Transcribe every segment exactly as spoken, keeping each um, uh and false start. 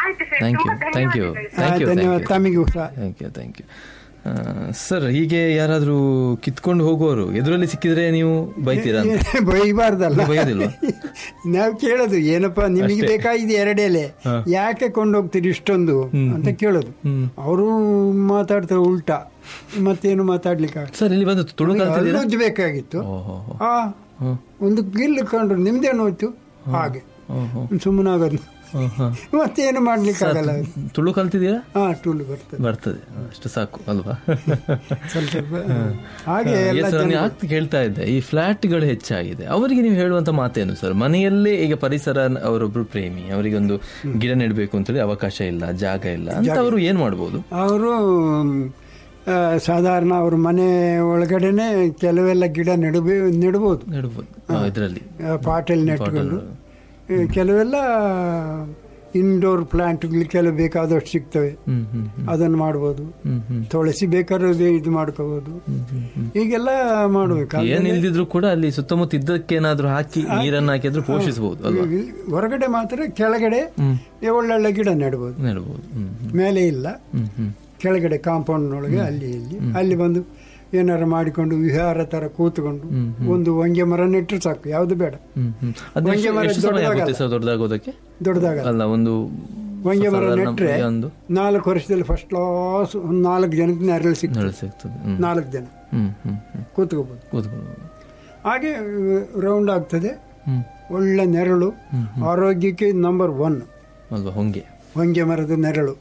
Thank you thank you thank you ಧನ್ಯವಾದ ತಮಗೂ ಸಹ. Thank you thank you sir. ಹೀಗೆ ಯಾರಾದ್ರೂ ಕಿತ್ಕೊಂಡು ಹೋಗೋರು ಎದುರಲ್ಲಿ ಸಿಕ್ಕಿದ್ರೆ ನೀವು ಬೈತೀರಾ? ಬೈಬಾರ್ದಲ್ಲ, ಬೈಯೋದಿಲ್ವಾ? ನಾವು ಕೇಳೋದು ಏನಪ್ಪಾ ನಿಮಗೆ ಬೇಕಾಗಿದೆ ಎರಡೆಲೆ, ಯಾಕೆ ಕೊಂಡೋಗ್ತೀರಿ ಇಷ್ಟೊಂದು ಅಂತ ಕೇಳೋದು. ಅವರು ಮಾತಾಡ್ತಾರೆ ಉಲ್ಟಾ, ಮತ್ತೇನು ಮಾತಾಡ್ಲಿಕ್ಕೆ. ಸರ್ ಇಲ್ಲಿ ಬಂದು ತುಳು ಬೇಕಾಗಿತ್ತು, ಆ ಒಂದು ಗಿಲ್ ಕಂಡ್ರು ನಿಮ್ದೇನು ಹೋಯ್ತು, ಹಾಗೆ ಸುಮ್ಮನಾಗೋದು, ಮತ್ತೇನು ಮಾಡ್ಲಿಕ್ಕೆ ಆಗಲ್ಲ. ತುಳು ಕಲ್ತಿದ್ದೀರಾ? ಹಾ, ತುಳು ಬರ್ತದೆ ಬರ್ತದೆ, ಅಷ್ಟು ಸಾಕು ಅಲ್ವಾ? ಸ್ವಲ್ಪ ಹಾಗೆ ಹೇಳ್ತಾ ಇದ್ದೆ, ಈ ಫ್ಲಾಟ್ಗಳು ಹೆಚ್ಚಾಗಿದೆ, ಅವರಿಗೆ ನೀವು ಹೇಳುವಂತ ಮಾತೇನು ಸರ್? ಮನೆಯಲ್ಲೇ ಈಗ ಪರಿಸರ, ಅವರೊಬ್ರು ಪ್ರೇಮಿ, ಅವರಿಗೆ ಒಂದು ಗಿಡ ನೆಡಬೇಕು ಅಂತೇಳಿ ಅವಕಾಶ ಇಲ್ಲ, ಜಾಗ ಇಲ್ಲ ಅಂತ, ಅವರು ಏನ್ ಮಾಡ್ಬೋದು? ಅವರು ಸಾಧಾರಣ ಅವ್ರ ಮನೆ ಒಳಗಡೆನೆ ಕೆಲವೆಲ್ಲ ಗಿಡ ನೆಡಬೇ ನೆಡ್ಬೋದು ನೆಡ್ಬೋದು ಇದರಲ್ಲಿ ಪಾಟಲ್ಲಿ ನೆಟ್ಕೊಂಡು. ಕೆಲವೆಲ್ಲ ಇಂಡೋರ್ ಪ್ಲಾಂಟ್ಗಳು ಕೆಲವು ಬೇಕಾದಷ್ಟು ಸಿಗ್ತವೆ, ಅದನ್ನು ಮಾಡ್ಬೋದು. ತುಳಸಿ ಬೇಕಾದ್ರೆ ಇದು ಮಾಡ್ಕೋಬಹುದು, ಹೀಗೆಲ್ಲ ಮಾಡ್ಬೇಕು. ಏನಿಲ್ದಿದ್ರು ಕೂಡ ಅಲ್ಲಿ ಸುತ್ತಮುತ್ತ ಇದ್ದಕ್ಕೆ ಏನಾದ್ರು ಹಾಕಿ ನೀರನ್ನು ಹಾಕಿದ್ರು ಪೋಷಿಸಬಹುದು. ಹೊರಗಡೆ ಮಾತ್ರ ಕೆಳಗಡೆ ಒಳ್ಳೊಳ್ಳೆ ಗಿಡ ನೆಡ್ಬೋದು, ನೆಡ್ಬೋದು. ಮೇಲೆ ಇಲ್ಲ, ಕೆಳಗಡೆ ಕಾಂಪೌಂಡ್ ಒಳಗೆ ಅಲ್ಲಿ ಇಲ್ಲಿ ಅಲ್ಲಿ ಬಂದು ಏನಾರು ಮಾಡಿಕೊಂಡು ವಿಹಾರ ತರ ಕೂತ್ಕೊಂಡು ಒಂದು ಹೊಂಗೆ ಮರ ನೆಟ್ಟರು ಸಾಕು, ಯಾವ್ದು ಬೇಡ. ಹೊಂಗೆ ಮರ ದೊಡ್ಡದಾಗೋದಕ್ಕೆ ದೊಡ್ಡದಾಗಲ್ಲ. ಒಂದು ಹೊಂಗೆ ಮರ ನೆಟ್ರೆ ನಾಲ್ಕು ವರ್ಷದಲ್ಲಿ ಫಸ್ಟ್ ಕ್ಲಾಸ್ ಒಂದು ನಾಲ್ಕು ಜನಕ್ಕೆ ನೆರಳು ಸಿಗ್ತದೆ, ನಾಲ್ಕು ಜನ ಕೂತ್ಕೋಬಹುದು. ಹಾಗೆ ರೌಂಡ್ ಆಗ್ತದೆ, ಒಳ್ಳೆ ನೆರಳು, ಆರೋಗ್ಯಕ್ಕೆ ನಂಬರ್ ಒನ್ ಅಲ್ವಾ ಹೊಂಗೆ ಹೊಂಗೆ ಮರದ ನೆರಳು.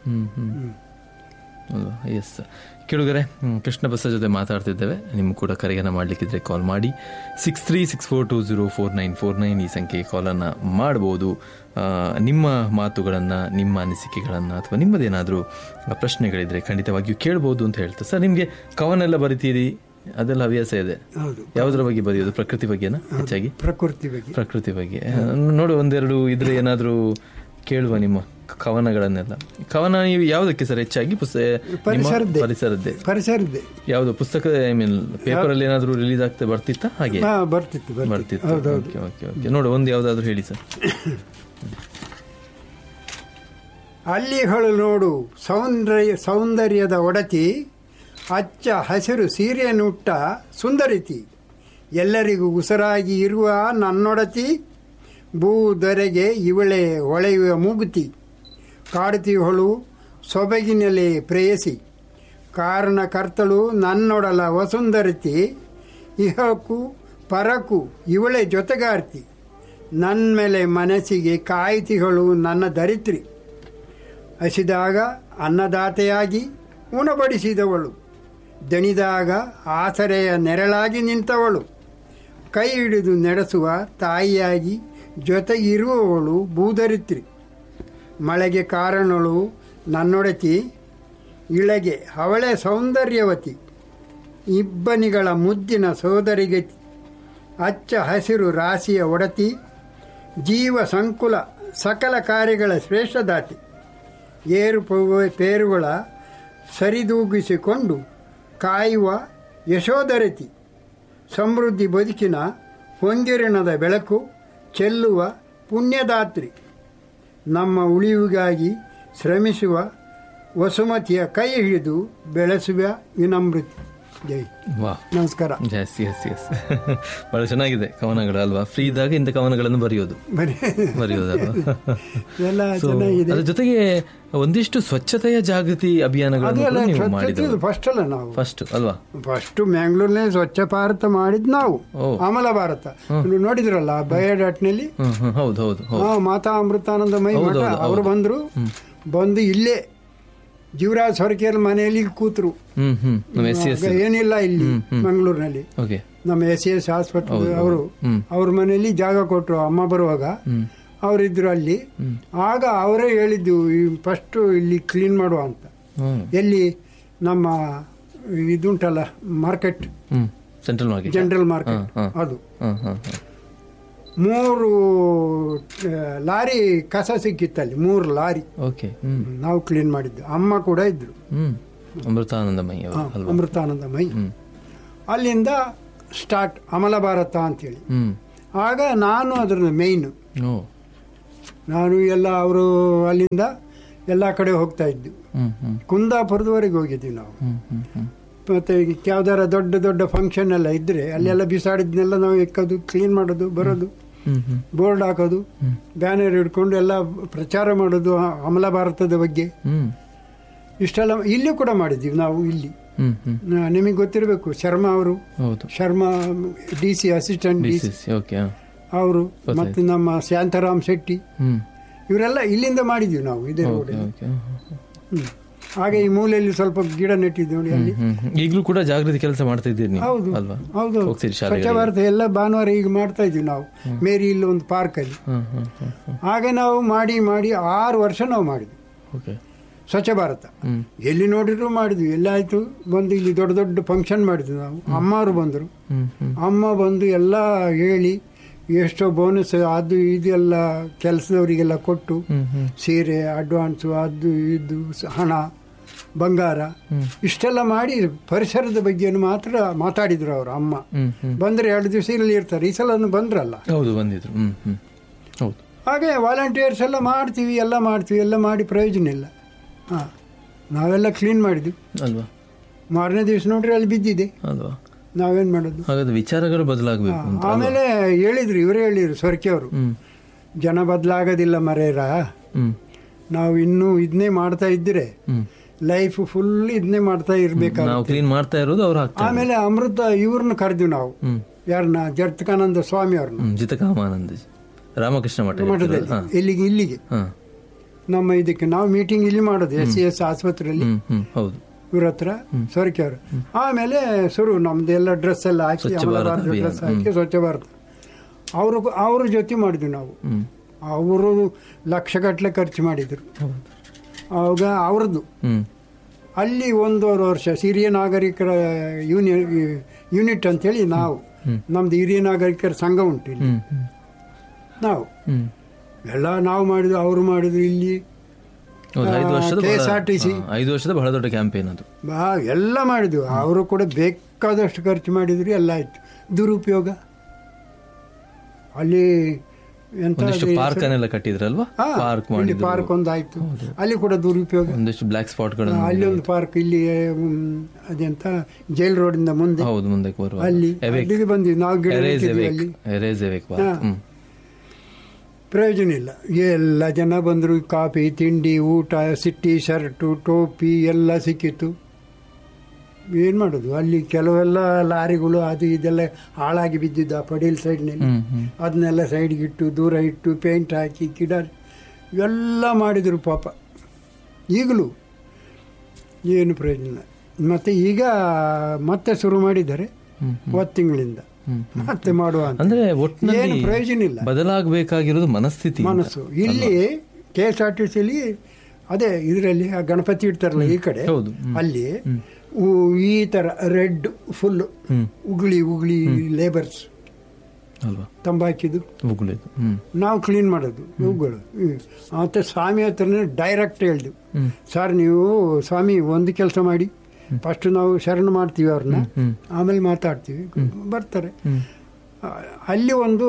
ಎಸ್ ಕೇಳುಗರೆ, ಕೃಷ್ಣ ಬಸ ಜೊತೆ ಮಾತಾಡ್ತಿದ್ದೇವೆ. ನಿಮ್ಗೆ ಕೂಡ ಕರೆಯನ್ನು ಮಾಡಲಿಕ್ಕಿದ್ರೆ ಕಾಲ್ ಮಾಡಿ, six three six four to zero four nine four nine ಈ ಸಂಖ್ಯೆಗೆ ಕಾಲನ್ನು ಮಾಡ್ಬೋದು. ನಿಮ್ಮ ಮಾತುಗಳನ್ನು, ನಿಮ್ಮ ಅನಿಸಿಕೆಗಳನ್ನು ಅಥವಾ ನಿಮ್ಮದೇನಾದರೂ ಪ್ರಶ್ನೆಗಳಿದ್ರೆ ಖಂಡಿತವಾಗಿಯೂ ಕೇಳ್ಬೋದು ಅಂತ ಹೇಳ್ತಾರೆ. ಸರ್, ನಿಮಗೆ ಕವನೆಲ್ಲ ಬರಿತೀರಿ, ಅದೆಲ್ಲ ಹವ್ಯಾಸ ಇದೆ? ಯಾವುದರ ಬಗ್ಗೆ ಬರೆಯೋದು? ಪ್ರಕೃತಿ ಬಗ್ಗೆನಾ ಹೆಚ್ಚಾಗಿ? ಪ್ರಕೃತಿ ಬಗ್ಗೆ ಪ್ರಕೃತಿ ಬಗ್ಗೆ ನೋಡು, ಒಂದೆರಡು ಇದ್ರೆ ಏನಾದರೂ ಕೇಳುವ ನಿಮ್ಮ ಕವನಗಳನ್ನೆಲ್ಲ. ಕವನ ನೀವು ಯಾವುದಕ್ಕೆ ಸರ್ ಹೆಚ್ಚಾಗಿ? ಪರಿಸರದ್ದೇ ಪರಿಸರದ್ದೇ ಯಾವುದು ಪುಸ್ತಕ? ಐ ಮೀನ್ ಪೇಪರ್ ಅಲ್ಲಿ ಏನಾದ್ರು ರಿಲೀಸ್ ಆಗ್ತಾ ಬರ್ತಿತ್ತ? ಹಾಗೆ ಬರ್ತಿತ್ತು ಬರ್ತಿತ್ತು ಓಕೆ ಓಕೆ ಓಕೆ ನೋಡು, ಒಂದು ಯಾವ್ದಾದ್ರು ಹೇಳಿ ಸರ್. ಹಳ್ಳಿಗಳು ನೋಡು ಸೌಂದರ್ಯ ಸೌಂದರ್ಯದ ಒಡತಿ, ಹಚ್ಚ ಹಸಿರು ಸೀರೆಯನ್ನುಟ್ಟ ಸುಂದರಿತಿ, ಎಲ್ಲರಿಗೂ ಉಸಿರಾಗಿ ಇರುವ ನನ್ನೊಡತಿ, ಭೂದೊರೆಗೆ ಇವಳೆ ಹೊಳೆಯುವ ಮೂಗುತಿ, ಕಾಡುತ್ತಿಹಳು ಸೊಬಗಿನಲ್ಲಿ ಪ್ರೇಯಸಿ, ಕಾರಣಕರ್ತಳು ನನ್ನೊಡಲ ವಸುಂಧರಿತಿ, ಇಹಕ್ಕೂ ಪರಕ್ಕೂ ಇವಳೆ ಜೊತೆಗಾರ್ತಿ, ನನ್ನ ಮೇಲೆ ಮನಸ್ಸಿಗೆ ಕಾಯ್ತಿಹಳು ನನ್ನ ಧರಿತ್ರಿ, ಹಸಿದಾಗ ಅನ್ನದಾತೆಯಾಗಿ ಉಣಬಡಿಸಿದವಳು, ದಣಿದಾಗ ಆಸರೆಯ ನೆರಳಾಗಿ ನಿಂತವಳು, ಕೈ ಹಿಡಿದು ನಡೆಸುವ ತಾಯಿಯಾಗಿ ಜೊತೆಗಿರುವವಳು ಭೂಧರಿತ್ರಿ, ಮಳೆಗೆ ಕಾರಣಳು ನನ್ನೊಡತಿ, ಇಳೆಗೆ ಅವಳೆ ಸೌಂದರ್ಯವತಿ, ಇಬ್ಬನಿಗಳ ಮುದ್ದಿನ ಸೋದರಿಗೆ ಹಚ್ಚ ಹಸಿರು ರಾಶಿಯ ಒಡತಿ, ಜೀವ ಸಂಕುಲ ಸಕಲ ಕಾರ್ಯಗಳ ಶ್ರೇಷ್ಠದಾತಿ, ಏರು ಪೇರುಗಳ ಸರಿದೂಗಿಸಿಕೊಂಡು ಕಾಯುವ ಯಶೋಧರತಿ, ಸಮೃದ್ಧಿ ಬದುಕಿನ ಹೊಂಗಿರಣದ ಬೆಳಕು ಚೆಲ್ಲುವ ಪುಣ್ಯದಾತ್ರಿ, ನಮ್ಮ ಉಳಿವಿಗಾಗಿ ಶ್ರಮಿಸುವ ವಸುಮತಿಯ ಕೈ ಹಿಡಿದು ಬೆಳೆಸುವ ವಿನಮ್ರತಿ. ಜೈ. ವಾ, ನಮಸ್ಕಾರ. ಎಸ್ ಎಸ್ ಎಸ್ ಬಹಳ ಚೆನ್ನಾಗಿದೆ ಕವನಗಳು ಅಲ್ವಾ? ಫ್ರೀ ಇದ್ದಾಗ ಇಂಥ ಕವನಗಳನ್ನು ಬರೆಯೋದು ಬರೆಯೋದಲ್ವಾ? ಅದ್ರ ಜೊತೆಗೆ ಒಂದಿಷ್ಟು ಸ್ವಚ್ಛತೆಯ ಜಾಗೃತಿ ಅಭಿಯಾನಗಳನ್ನು ನೀವು ಮಾಡಿದ್ರು. ಫಸ್ಟ್ ಅಲ್ಲ ನಾವು ಫಸ್ಟ್ ಅಲ್ವಾ? ಫಸ್ಟ್ ಮ್ಯಾಂಗ್ಳೂರ್ನೇ ಸ್ವಚ್ಛ ಭಾರತ ಮಾಡಿದ್ ನಾವು, ಅಮಲ ಭಾರತ ನೋಡಿದ್ರಲ್ಲ ಬಯೋಡಾಟ್ನಲ್ಲಿ. ಹೌದು ಹೌದು. ಮಾತಾ ಅಮೃತಾನಂದಮಯಿ ಮಠ ಅವರು ಬಂದ್ರು, ಬಂದು ಇಲ್ಲೇ ಜೀವರಾಜ್ ಹೊರಕೇರಿ ಮನೆಯಲ್ಲಿ ಕೂತ್ರು. ಏನಿಲ್ಲ ಇಲ್ಲಿ ಮಂಗಳೂರಿನಲ್ಲಿ ನಮ್ಮ ಎಸ್ ಸಿ ಎಸ್ ಹಾಸ್ಪಿಟಲ್ ಅವರು ಅವ್ರ ಮನೆಯಲ್ಲಿ ಜಾಗ ಕೊಟ್ರು. ಅಮ್ಮ ಬರುವಾಗ ಅವರಿದ್ರು ಅಲ್ಲಿ. ಆಗ ಅವರೇ ಹೇಳಿದ್ದು ಫಸ್ಟ್ ಇಲ್ಲಿ ಕ್ಲೀನ್ ಮಾಡುವ ಅಂತ. ಎಲ್ಲಿ ನಮ್ಮ ಇದುಂಟಲ್ಲ market, central market, general market, ಅದು ಮೂರು ಲಾರಿ ಕಸ ಸಿಕ್ಕಿತ್ತಲ್ಲಿ, ಮೂರು ಲಾರಿ ನಾವು ಕ್ಲೀನ್ ಮಾಡಿದ್ದು. ಅಮ್ಮ ಕೂಡ ಇದ್ರು, ಅಮೃತಾನಂದಮಯಿ ಅಮೃತಾನಂದಮಯಿ. ಅಲ್ಲಿಂದ ಸ್ಟಾರ್ಟ್ ಅಮಲ ಭಾರತ ಅಂತೇಳಿ. ಆಗ ನಾನು ಅದರ ಮೇಯ್ನು, ನಾನು ಎಲ್ಲ ಅವರು ಅಲ್ಲಿಂದ ಎಲ್ಲ ಕಡೆ ಹೋಗ್ತಾ ಇದ್ವಿ. ಕುಂದಾಪುರದವರೆಗೆ ಹೋಗಿದ್ವಿ ನಾವು. ಮತ್ತೆ ಯಾವ್ದಾರ ದೊಡ್ಡ ದೊಡ್ಡ ಫಂಕ್ಷನ್ ಎಲ್ಲ ಇದ್ರೆ ಅಲ್ಲೆಲ್ಲ ಬಿಸಾಡಿದ್ನೆಲ್ಲ ನಾವು ಎಕ್ಕೋದು, ಕ್ಲೀನ್ ಮಾಡೋದು, ಬರೋದು, ಬೋರ್ಡ್ ಹಾಕೋದು, ಬ್ಯಾನರ್ ಹಿಡ್ಕೊಂಡು ಎಲ್ಲ ಪ್ರಚಾರ ಮಾಡೋದು ಅಮಲ ಭಾರತದ ಬಗ್ಗೆ. ಇಷ್ಟೆಲ್ಲ ಇಲ್ಲಿ ಕೂಡ ಮಾಡಿದ್ವಿ ನಾವು. ಇಲ್ಲಿ ನಿಮಗೆ ಗೊತ್ತಿರಬೇಕು, ಶರ್ಮಾ ಅವರು, Sharma D C assistant D C ಅವರು, ಮತ್ತು ನಮ್ಮ ಶಾಂತಾರಾಮ್ ಶೆಟ್ಟಿ, ಇವರೆಲ್ಲ ಇಲ್ಲಿಂದ ಮಾಡಿದ್ವಿ ನಾವು ಇದೇ ರೋಡಲ್ಲಿ. ಹಾಗೆ ಈ ಮೂಲೆಯಲ್ಲಿ ಸ್ವಲ್ಪ ಗಿಡ ನೆಟ್ಟಿದ್ವಿ ನೋಡಿ. ಅಲ್ಲಿ ಈಗಲೂ ಕೂಡ ಜಾಗೃತಿ ಕೆಲಸ ಮಾಡ್ತಾ ಇದ್ದೀರಿ? ಹೌದು ಹೌದು. ಸ್ವಚ್ಛ ಭಾರತ ಎಲ್ಲ ಭಾನುವಾರ ಈಗ ಮಾಡ್ತಾ ಇದ್ವಿ ನಾವು ಮೇರಿ ಇಲ್ಲಿ ಒಂದು ಪಾರ್ಕ್ ಅಲ್ಲಿ. ಹಾಗೆ ನಾವು ಮಾಡಿ ಮಾಡಿ ಆರು ವರ್ಷ ನಾವು ಮಾಡಿದ್ವಿ ಸ್ವಚ್ಛ ಭಾರತ. ಎಲ್ಲಿ ನೋಡಿದ್ರು ಮಾಡಿದ್ವಿ. ಎಲ್ಲ ಆಯ್ತು ಬಂದು ಇಲ್ಲಿ ದೊಡ್ಡ ದೊಡ್ಡ ಫಂಕ್ಷನ್ ಮಾಡಿದ್ವಿ ನಾವು. ಅಮ್ಮವರು ಬಂದರು. ಅಮ್ಮ ಬಂದು ಎಲ್ಲ ಹೇಳಿ ಎಷ್ಟೋ ಬೋನಸ್ ಅದು ಇದೆಲ್ಲ ಕೆಲಸದವರಿಗೆಲ್ಲ ಕೊಟ್ಟು, ಸೀರೆ ಅಡ್ವಾನ್ಸು ಅದು ಇದು ಹಣ ಬಂಗಾರ ಇಷ್ಟೆಲ್ಲ ಮಾಡಿ ಪರಿಸರದ ಬಗ್ಗೆ ಮಾತ್ರ ಮಾತಾಡಿದ್ರು ಅವರು. ಅಮ್ಮ ಬಂದ್ರೆ ಎರಡು ದಿವಸ ಇಲ್ಲಿ ಇರ್ತಾರೆ. ಈ ಸಲ ಬಂದ್ರಲ್ಲ, ಹೌದು ಬಂದಿದ್ರು. ಹಾಗೆ ವಾಲಂಟಿಯರ್ಸ್ ಎಲ್ಲ ಮಾಡ್ತೀವಿ, ಎಲ್ಲ ಮಾಡ್ತೀವಿ, ಎಲ್ಲ ಮಾಡಿ ಪ್ರಯೋಜನ ಇಲ್ಲ. ಹಾ, ನಾವೆಲ್ಲ ಕ್ಲೀನ್ ಮಾಡಿದ್ವಿ ಅಲ್ವಾ. ಮಾರನೇ ದಿವಸ ನೋಡ್ರಿ ಅಲ್ಲಿ ಬಿದ್ದಿದೆ ಅಲ್ವಾ. ನಾವೇನ್ ಮಾಡೋದು? ಹಾಗಾದ್ರೆ ವಿಚಾರಗಳು ಬದಲಾಗಬೇಕು. ಆಮೇಲೆ ಹೇಳಿದ್ರು, ಇವರೇ ಹೇಳಿದ್ರು ಸ್ವರ್ಕೆ ಅವರು, ಜನ ಬದಲಾಗೋದಿಲ್ಲ ಮರೇರ, ನಾವು ಇನ್ನೂ ಇದನ್ನೇ ಮಾಡ್ತಾ ಇದ್ರೆ ಲೈಫ್ ಫುಲ್ ಇದನ್ನೇ ಮಾಡ್ತಾ ಇರ್ಬೇಕು. ಕ್ಲೀನ್ ಮಾಡ್ತಾ ಇರೋದು ಅವ್ರು. ಆಮೇಲೆ ಅಮೃತ ಇವ್ರನ್ನ ಕರೆದ್ವಿ ನಾವು. ಯಾರನ್ನ? ಜತಕಾನಂದ ಸ್ವಾಮಿ ಅವ್ರನ್ನ. ಜಿತಕಾಮಾನಂದ ರಾಮಕೃಷ್ಣ ಮಠದಲ್ಲಿ ಇಲ್ಲಿಗೆ ಇಲ್ಲಿಗೆ ನಮ್ಮ ಇದಕ್ಕೆ ನಾವು ಮೀಟಿಂಗ್ ಇಲ್ಲಿ ಮಾಡೋದು ಎಸ್ ಸಿ ಎಸ್ ಆಸ್ಪತ್ರೆಯಲ್ಲಿ. ಹೌದು, ಇವ್ರ ಹತ್ರ ಸ್ವರ್ಕೆ ಅವರು. ಆಮೇಲೆ ಶುರು ನಮ್ದೆಲ್ಲ ಡ್ರೆಸ್ ಎಲ್ಲ ಹಾಕಿ, ಡ್ರೆಸ್ ಹಾಕಿ ಸ್ವಚ್ಛ ಭಾರತ ಅವರು ಅವ್ರ ಜೊತೆ ಮಾಡಿದ್ವಿ ನಾವು. ಅವರು ಲಕ್ಷಗಟ್ಟಲೆ ಖರ್ಚು ಮಾಡಿದ್ರು. ಆವಾಗ ಅವ್ರದ್ದು ಅಲ್ಲಿ ಒಂದೂವರೆ ವರ್ಷ ಹಿರಿಯ ನಾಗರಿಕರ ಯೂನಿ ಯೂನಿಟ್ ಅಂತೇಳಿ ನಾವು, ನಮ್ದು ಹಿರಿಯ ನಾಗರಿಕರ ಸಂಘ ಉಂಟು ಇಲ್ಲಿ. ನಾವು ಎಲ್ಲ ನಾವು ಮಾಡಿದ್ವಿ, ಅವರು ಮಾಡಿದ್ರು. ಇಲ್ಲಿ K S R T C ಐದು ವರ್ಷದ ಬಹಳ ದೊಡ್ಡ ಕ್ಯಾಂಪೇನ್ ಅದು. ಎಲ್ಲ ಮಾಡಿದ್ವಿ. ಅವರು ಕೂಡ ಬೇಕಾದಷ್ಟು ಖರ್ಚು ಮಾಡಿದ್ರು. ಎಲ್ಲ ಆಯ್ತು. ದುರುಪಯೋಗ ಅಲ್ಲಿ ಎಂತ ಪಾರ್ಕ್ ಅನ್ನೆಲ್ಲ ಕಟ್ಟಿದ್ರಲ್ವಾ? ಪಾರ್ಕ್ ಮಾಡಿ ಪಾರ್ಕ್ ಒಂದು ಆಯ್ತು. ಅಲ್ಲಿ ಕೂಡ ದುರುಪಯೋಗ. ಒಂದಷ್ಟು ಬ್ಲಾಕ್ ಸ್ಪಾಟ್ಗಳು. ಅಲ್ಲಿ ಒಂದು ಪಾರ್ಕ್, ಇಲ್ಲಿ ಅದೆಂತ ಜೈಲ್ ರೋಡ್ ಇಂದ ಮುಂದೆ, ಹೌದು ಮುಂದಕ್ಕೆ ಬರುವ ಅಲ್ಲಿ ಅಲ್ಲಿಗೆ ಬಂದ್ವಿ ನಾವು. ಗಿಡ ಅಲ್ಲಿ ಪ್ರಯೋಜನ ಇಲ್ಲ. ಎಲ್ಲ ಜನ ಬಂದರು. ಕಾಫಿ, ತಿಂಡಿ, ಊಟ, ಸಿಟ್ಟಿ, ಶರ್ಟು, ಟೋಪಿ ಎಲ್ಲ ಸಿಕ್ಕಿತ್ತು. ಏನು ಮಾಡೋದು? ಅಲ್ಲಿ ಕೆಲವೆಲ್ಲ ಲಾರಿಗಳು ಅದು ಇದೆಲ್ಲ ಹಾಳಾಗಿ ಬಿದ್ದಿದ್ದು ಆ ಪಡೀಲ್ ಸೈಡ್ನಲ್ಲಿ. ಅದನ್ನೆಲ್ಲ ಸೈಡ್ಗೆ ಇಟ್ಟು, ದೂರ ಇಟ್ಟು, ಪೇಂಟ್ ಹಾಕಿ, ಗಿಡ ಎಲ್ಲ ಮಾಡಿದರು ಪಾಪ. ಈಗಲೂ ಏನು ಪ್ರಯೋಜನ. ಮತ್ತು ಈಗ ಮತ್ತೆ ಶುರು ಮಾಡಿದ್ದಾರೆ ಒಂದು ತಿಂಗಳಿಂದ ಮತ್ತೆ ಮಾಡುವ. ಅಂದ್ರೆ ಒಟ್ಟಿನಲ್ಲಿ ಪ್ರಯೋಜನ ಇಲ್ಲ. ಬದಲಾಗಬೇಕಾಗಿರೋದು ಮನಸ್ಥಿತಿ, ಮನಸ್ಸು. ಇಲ್ಲಿ ಕೆ ಎಸ್ ಆರ್ ಟಿ ಸಿಲಿ ಅದೇ ಇದರಲ್ಲಿ ಗಣಪತಿ ಇಡ್ತಾರಲ್ಲ ಈ ಕಡೆ, ಅಲ್ಲಿ ಈ ತರ ರೆಡ್ ಫುಲ್ ಉಗುಳಿ ಉಗುಳಿ ಲೇಬರ್ಸ್ ತಂಬಾಕಿದು ನಾವು ಕ್ಲೀನ್ ಮಾಡೋದು ಇವುಗಳು. ಮತ್ತೆ ಸ್ವಾಮಿ ಹತ್ರನೇ ಡೈರೆಕ್ಟ್ ಹೇಳಿದ್ವಿ, ಸರ್ ನೀವು ಸ್ವಾಮಿ ಒಂದು ಕೆಲಸ ಮಾಡಿ, ಫಸ್ಟ್ ನಾವು ಶರಣ ಮಾಡ್ತೀವಿ ಅವ್ರನ್ನ, ಆಮೇಲೆ ಮಾತಾಡ್ತೀವಿ, ಬರ್ತಾರೆ. ಅಲ್ಲಿ ಒಂದು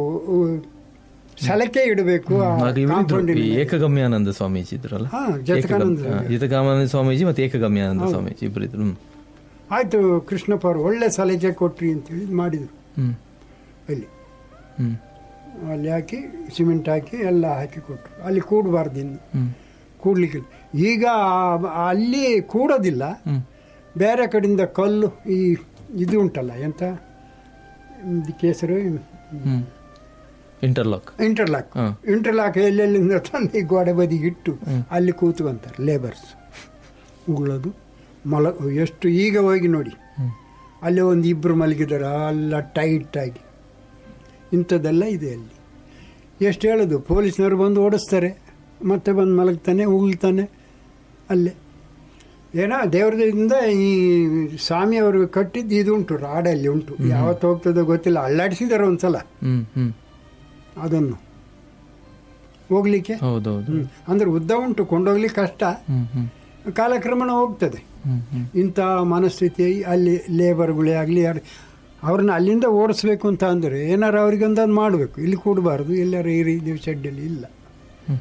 ಸಲಕೆ ಇಡಬೇಕು. ಏಕಗಮ್ಯಾನಂದ ಸ್ವಾಮೀಜಿ ಇದ್ರಲ್ಲ, ಜಿತಕಾಮಾನಂದ ಸ್ವಾಮೀಜಿ ಮತ್ತೆ ಏಕಗಮ್ಯಾನಂದ ಸ್ವಾಮೀಜಿ ಇಬ್ಬರು ಇದ್ರು. ಆಯ್ತು, ಕೃಷ್ಣಪ್ಪ ಅವರು ಒಳ್ಳೆ ಸಲಹೆ ಕೊಟ್ರಿ ಅಂತೇಳಿ ಮಾಡಿದ್ರು. ಅಲ್ಲಿ ಅಲ್ಲಿ ಹಾಕಿ ಸಿಮೆಂಟ್ ಹಾಕಿ ಎಲ್ಲ ಹಾಕಿ ಕೊಟ್ಟರು. ಅಲ್ಲಿ ಕೂಡಬಾರ್ದು, ಇನ್ನು ಕೂಡ್ಲಿಕ್ಕೆ. ಈಗ ಅಲ್ಲಿ ಕೂಡೋದಿಲ್ಲ, ಬೇರೆ ಕಡೆಯಿಂದ ಕಲ್ಲು ಈ ಇದು ಉಂಟಲ್ಲ ಎಂತ ಇದಕ್ಕೆ ಹೆಸರು, ಇಂಟರ್ಲಾಕ್ ಇಂಟರ್ಲಾಕ್ ಇಂಟರ್ಲಾಕ್ ಎಲ್ಲೆಲ್ಲಿಂದ ತಂದು ಈ ಗೋಡೆ ಬದಿಗೆ ಇಟ್ಟು ಅಲ್ಲಿ ಕೂತ್ಕೊಂತಾರೆ ಲೇಬರ್ಸ್. ಉಗುಳೋದು ಮಲ ಎಷ್ಟು. ಈಗ ಹೋಗಿ ನೋಡಿ, ಅಲ್ಲಿ ಒಂದು ಇಬ್ಬರು ಮಲಗಿದಾರೆ, ಎಲ್ಲ ಟೈಟ್ ಆಗಿ. ಇಂಥದ್ದೆಲ್ಲ ಇದೆ ಅಲ್ಲಿ. ಎಷ್ಟು ಹೇಳೋದು, ಪೊಲೀಸ್ನವರು ಬಂದು ಓಡಿಸ್ತಾರೆ, ಮತ್ತೆ ಬಂದು ಮಲಗ್ತಾನೆ, ಉಗುಳ್ತಾನೆ ಅಲ್ಲೇ. ಏನೋ ದೇವ್ರದಿಂದ ಈ ಸ್ವಾಮಿ ಅವ್ರಿಗೆ ಕಟ್ಟಿದ್ದು ಇದು ಉಂಟು, ರಾಡಲ್ಲಿ ಉಂಟು. ಯಾವತ್ತು ಹೋಗ್ತದೋ ಗೊತ್ತಿಲ್ಲ. ಅಲ್ಲಾಡಿಸಿದಾರೆ ಒಂದ್ಸಲ ಅದನ್ನು ಹೋಗ್ಲಿಕ್ಕೆ. ಅಂದ್ರೆ ಉದ್ದ ಉಂಟು, ಕೊಂಡೋಗ್ಲಿಕ್ಕೆ ಕಷ್ಟ, ಕಾಲಕ್ರಮಣ ಹೋಗ್ತದೆ. ಇಂಥ ಮನಸ್ಥಿತಿ ಅಲ್ಲಿ ಲೇಬರ್ಗಳೇ ಆಗಲಿ ಯಾರು, ಅವ್ರನ್ನ ಅಲ್ಲಿಂದ ಓಡಿಸ್ಬೇಕು ಅಂತ ಅಂದರೆ ಏನಾರು ಅವ್ರಿಗೆ ಒಂದೊಂದು ಮಾಡಬೇಕು. ಇಲ್ಲಿ ಕೂಡಬಾರ್ದು, ಎಲ್ಲಾರು ಈ ರೀತಿ ಶೆಡ್ಡಲ್ಲಿ ಇಲ್ಲ.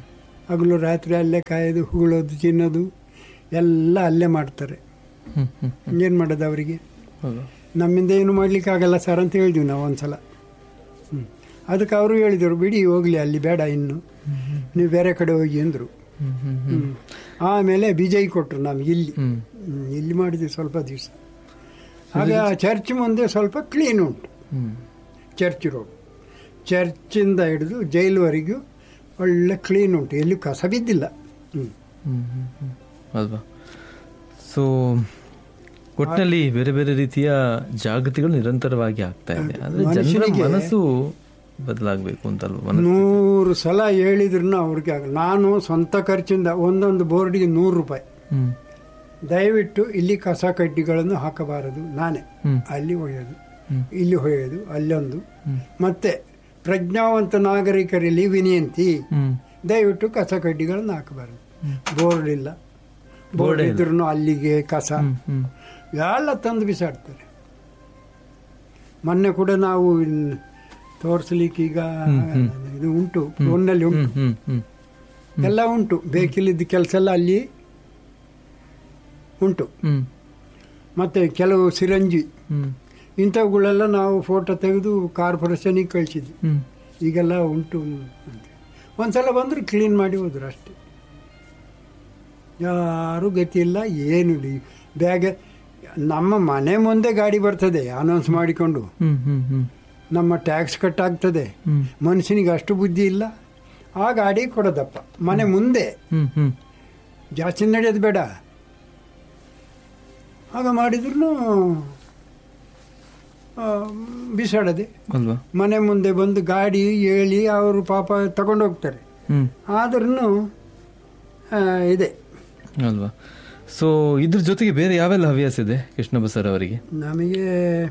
ಹಗಲು ರಾತ್ರಿ ಅಲ್ಲೇ ಕಾಯೋದು, ಹೂಳೋದು, ತಿನ್ನೋದು ಎಲ್ಲ ಅಲ್ಲೇ ಮಾಡ್ತಾರೆ. ಏನು ಮಾಡೋದು ಅವರಿಗೆ? ನಮ್ಮಿಂದ ಏನು ಮಾಡ್ಲಿಕ್ಕೆ ಆಗಲ್ಲ ಸರ್ ಅಂತ ಹೇಳಿದ್ವಿ ನಾವು ಒಂದ್ಸಲ. ಹ್ಞೂ ಅದಕ್ಕೆ ಅವರು ಹೇಳಿದರು, ಬಿಡಿ ಹೋಗಲಿ ಅಲ್ಲಿ ಬೇಡ, ಇನ್ನು ನೀವು ಬೇರೆ ಕಡೆ ಹೋಗಿ ಅಂದರು. ಹ್ಞೂ ಆಮೇಲೆ ಬಿಜೈ ಕೊಟ್ಟರು ನಮ್ಗೆ ಇಲ್ಲಿ. ಇಲ್ಲಿ ಮಾಡಿದ್ವಿ ಸ್ವಲ್ಪ ದಿವಸ. ಆಗ ಚರ್ಚ್ ಮುಂದೆ ಸ್ವಲ್ಪ ಕ್ಲೀನ್ ಉಂಟು. ಚರ್ಚ್ ರೋಡ್, ಚರ್ಚಿಂದ ಹಿಡಿದು ಜೈಲ್ವರೆಗೂ ಒಳ್ಳೆ ಕ್ಲೀನ್ ಉಂಟು, ಎಲ್ಲಿ ಕಸ ಬಿದ್ದಿಲ್ಲ. ಹ್ಞೂ ಅಲ್ವಾ? ಸೊ ಒಟ್ಟಿನಲ್ಲಿ ಬೇರೆ ಬೇರೆ ರೀತಿಯ ಜಾಗೃತಿಗಳು ನಿರಂತರವಾಗಿ ಆಗ್ತಾ ಇದೆ. ಆದರೆ ಜನರ ಮನಸ್ಸು ಬದಲಾಗಬೇಕು ಅಂತಲ್ವ? ನೂರು ಸಲ ಹೇಳಿದ್ರು ಅವ್ರಿಗೆ ಆಗಲ್ಲ. ನಾನು ಸ್ವಂತ ಖರ್ಚಿಂದ ಒಂದೊಂದು ಬೋರ್ಡಿಗೆ ನೂರು ರೂಪಾಯಿ, ದಯವಿಟ್ಟು ಇಲ್ಲಿ ಕಸ ಕಡ್ಡಿಗಳನ್ನು ಹಾಕಬಾರದು, ನಾನೇ ಅಲ್ಲಿ ಹೊಳೆಯೋದು, ಇಲ್ಲಿ ಹೊಳೆಯೋದು, ಅಲ್ಲೊಂದು. ಮತ್ತೆ ಪ್ರಜ್ಞಾವಂತ ನಾಗರಿಕರಲ್ಲಿ ವಿನಂತಿ, ದಯವಿಟ್ಟು ಕಸ ಕಡ್ಡಿಗಳನ್ನು ಹಾಕಬಾರದು. ಬೋರ್ಡ್ ಇಲ್ಲ, ಬೋರ್ಡ್ ಇದ್ರೂ ಅಲ್ಲಿಗೆ ಕಸ ಎಲ್ಲ ತಂದು ಬಿಸಾಡ್ತಾರೆ. ಮೊನ್ನೆ ಕೂಡ ನಾವು ತೋರಿಸ್ಲಿಕ್ಕೆ ಈಗ ಇದು ಉಂಟು, ಫೋನ್ನಲ್ಲಿ ಉಂಟು, ಎಲ್ಲ ಉಂಟು. ಬೇಕಿಲ್ಲಿದ್ದ ಕೆಲಸ ಎಲ್ಲ ಅಲ್ಲಿ ಉಂಟು. ಮತ್ತು ಕೆಲವು ಸಿರಂಜಿ ಇಂಥವುಗಳೆಲ್ಲ ನಾವು ಫೋಟೋ ತೆಗೆದು ಕಾರ್ಪೊರೇಷನಿಗೆ ಕಳಿಸಿದ್ವಿ. ಈಗೆಲ್ಲ ಉಂಟು ಅಂತ ಒಂದ್ಸಲ ಬಂದರು ಕ್ಲೀನ್ ಮಾಡಿ ಹೋದ್ರು ಅಷ್ಟೇ. ಯಾರೂ ಗತಿ ಇಲ್ಲ, ಏನು ಬ್ಯಾಗ ನಮ್ಮ ಮನೆ ಮುಂದೆ ಗಾಡಿ ಬರ್ತದೆ ಅನೌನ್ಸ್ ಮಾಡಿಕೊಂಡು, ನಮ್ಮ ಟ್ಯಾಕ್ಸ್ ಕಟ್ ಆಗ್ತದೆ. ಮನುಷ್ಯನಿಗೆ ಅಷ್ಟು ಬುದ್ಧಿ ಇಲ್ಲ, ಆ ಗಾಡಿ ಕೊಡೋದಪ್ಪ ಮನೆ ಮುಂದೆ, ಜಾಸ್ತಿ ನಡೆಯೋದು ಬೇಡ. ಆಗ ಮಾಡಿದ್ರು ಬಿಸಾಡದೆ ಮನೆ ಮುಂದೆ ಬಂದು ಗಾಡಿ ಹೇಳಿ ಅವರು ಪಾಪ ತಗೊಂಡು ಹೋಗ್ತಾರೆ. ಆದ್ರೂ ಇದೆ ಅಲ್ವಾ? ಸೊ ಇದ್ರ ಜೊತೆಗೆ ಬೇರೆ ಯಾವೆಲ್ಲ ಹವ್ಯಾಸ ಇದೆ ಕೃಷ್ಣಪ್ಪ ಸರ್ ಅವರಿಗೆ? ನಮಗೆ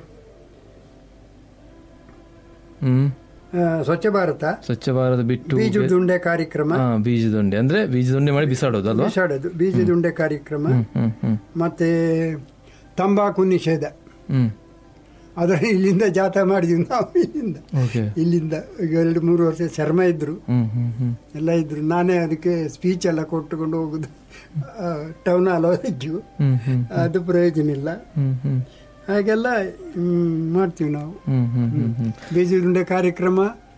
ಸ್ವಚ್ಛ ಭಾರತ, ಸ್ವಚ್ಛ ಭಾರತ ಬಿಟ್ಟು ಬೀಜದುಂಡೆ ಕಾರ್ಯಕ್ರಮ. ಬೀಜದುಂಡೆ ಅಂದ್ರೆ ಬೀಜದುಂಡೆ ಮಾಡಿ ಬಿಸಾಡೋದು ಅಲ್ವಾ? ಬಿಸಾಡೋದು, ಬೀಜದುಂಡೆ ಕಾರ್ಯಕ್ರಮ. ಮತ್ತೆ ತಂಬಾಕು ನಿಷೇಧ, ಅದರ ಇಲ್ಲಿಂದ ಜಾಥಾ ಮಾಡಿದ್ವಿ ನಾವು. ಇಲ್ಲಿಂದ ಇಲ್ಲಿಂದ ಎರಡು ಮೂರು ವರ್ಷ ಶರ್ಮ ಇದ್ರು, ಎಲ್ಲ ಇದ್ರು. ನಾನೇ ಅದಕ್ಕೆ ಸ್ಪೀಚ್ ಎಲ್ಲ ಕೊಟ್ಟುಕೊಂಡು ಹೋಗುದು ಟೌನ್ ಹಾಲ್ ಇದ್ವು. ಅದು ಪ್ರಯೋಜನ ಇಲ್ಲ. ಹಾಗೆಲ್ಲ ಮಾಡ್ತೀವಿ ನಾವು. ಬೀಜದುಂಡೆ ಕಾರ್ಯಕ್ರಮ,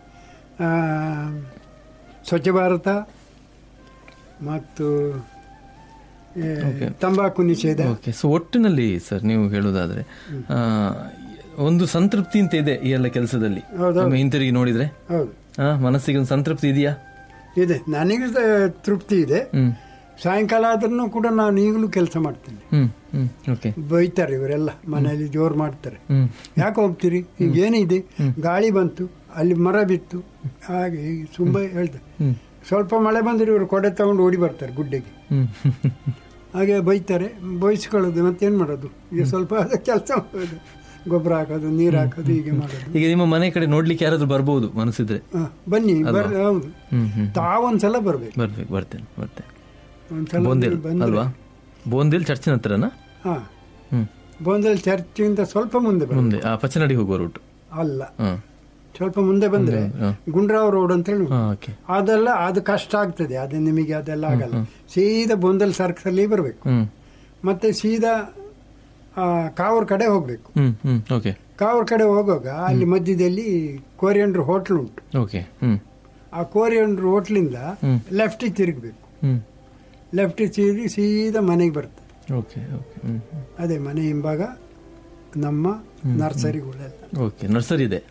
ಸ್ವಚ್ಛ ಭಾರತ ಮತ್ತು ತಂಬಾಕು ನಿಷೇಧ. ಸೊ ಒಟ್ಟಿನಲ್ಲಿ ಸರ್ ನೀವು ಹೇಳೋದಾದ್ರೆ ಒಂದು ಸಂತೃಪ್ತಿ ಅಂತ ಇದೆ ಈ ಎಲ್ಲ ಕೆಲಸದಲ್ಲಿ, ಹಿಂತಿರುಗಿ ನೋಡಿದ್ರೆ ಮನಸ್ಸಿಗೆ ಒಂದು ಸಂತೃಪ್ತಿ ಇದೆಯಾ? ಇದೆ, ನನಗೆ ತೃಪ್ತಿ ಇದೆ. ಸಾಯಂಕಾಲ ಆದ್ರೂ ಕೂಡ ನಾನು ಈಗಲೂ ಕೆಲಸ ಮಾಡ್ತೇನೆ. ಬೈತಾರೆ ಇವರೆಲ್ಲ, ಮನೆಯಲ್ಲಿ ಜೋರು ಮಾಡ್ತಾರೆ, ಯಾಕೆ ಹೋಗ್ತೀರಿ, ಈಗ ಏನಿದೆ, ಗಾಳಿ ಬಂತು, ಅಲ್ಲಿ ಮರ ಬಿತ್ತು, ಹಾಗೆ ತುಂಬ ಹೇಳ್ತಾರೆ. ಸ್ವಲ್ಪ ಮಳೆ ಬಂದರೆ ಇವರು ಕೊಡೆ ತಗೊಂಡು ಓಡಿ ಬರ್ತಾರೆ ಗುಡ್ಡೆಗೆ, ಹಾಗೆ ಬೈತಾರೆ. ಬಯಸ್ಕೊಳ್ಳೋದು, ಮತ್ತೇನು ಮಾಡೋದು, ಈಗ ಸ್ವಲ್ಪ ಕೆಲಸ ಮಾಡೋದು, ಗೊಬ್ಬರ ಹಾಕೋದು, ನೀರು ಹಾಕೋದು, ಹೀಗೆ ಮಾಡೋದು. ಈಗ ನಿಮ್ಮ ಮನೆ ಕಡೆ ನೋಡ್ಲಿಕ್ಕೆ ಯಾರಾದ್ರೂ ಬರ್ಬೋದು ಮನಸ್ಸಿದ್ರೆ? ಬನ್ನಿ, ಬರ್ ಹೌದು, ತಾವೊಂದ್ಸಲ ಬರ್ಬೇಕು. ಬರ್ಬೇಕು, ಬರ್ತೇನೆ ಬರ್ತೇನೆ. ಬೋಂದೇಲ್ ಅಲ್ವಾ? ಬೋಂದೇಲ್ ಚರ್ಚಿನ ಹತ್ರನಾ? ಹಾ, ಬೋಂದೇಲ್ ಚರ್ಚಿಂದ ಸ್ವಲ್ಪ ಮುಂದೆ ಮುಂದೆ ಪಚ್ಚನಡಿ ಹೋಗುವ ರೂಟ್ ಅಲ್ಲ, ಸ್ವಲ್ಪ ಮುಂದೆ ಬಂದ್ರೆ ಗುಂಡ್ರಾವ್ ರೋಡ್ ಅಂತ ಹೇಳಿ ಅದೆಲ್ಲ, ಅದು ಕಷ್ಟ ಆಗ್ತದೆ, ಅದು ನಿಮಗೆ ಅದೆಲ್ಲ ಆಗಲ್ಲ. ಸೀದಾ ಬೋಂದೇಲ್ ಸರ್ಕಸ್ ಅಲ್ಲಿ ಬರಬೇಕು, ಮತ್ತೆ ಸೀದಾ ಕಾವೂರ್ ಕಡೆ ಹೋಗ್ಬೇಕು. ಕಾವೂರ್ ಕಡೆ ಹೋಗುವಾಗ ಅಲ್ಲಿ ಮಧ್ಯದಲ್ಲಿ ಕೋರಿಯಂಡ್ರ್ ಹೋಟ್ಲ್ ಉಂಟು. ಆ ಕೋರಿಯಂಡ್ರ್ ಹೋಟ್ಲಿಂದ ಲೆಫ್ಟ್ ತಿರುಗಬೇಕು. ಲೆಫ್ಟ್ ತಿರುಗಿ ಸೀದಾ ಮನೆಗೆ ಬರ್ತದೆ. ಅದೇ ಮನೆ ಹಿಂಭಾಗ ನಮ್ಮ ನರ್ಸರಿಗಳೆಲ್ಲ. ನರ್ಸರಿ ಇದೆ.